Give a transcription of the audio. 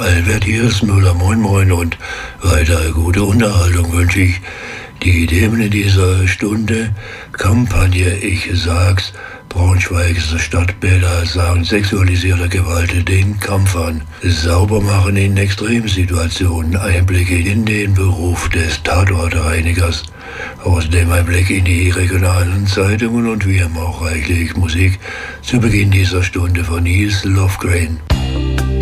Albert hier ist Müller, moin moin, und weiter gute Unterhaltung wünsche ich. Die Themen in dieser Stunde: Kampagne Ich sag's, Braunschweigs Stadtbäder sagen sexualisierter Gewalt den Kampf an, sauber machen in Extremsituationen, Einblicke in den Beruf des Tatortreinigers, außerdem ein Blick in die regionalen Zeitungen und wie immer auch reichlich Musik zu Beginn dieser Stunde von Nils Lofgren.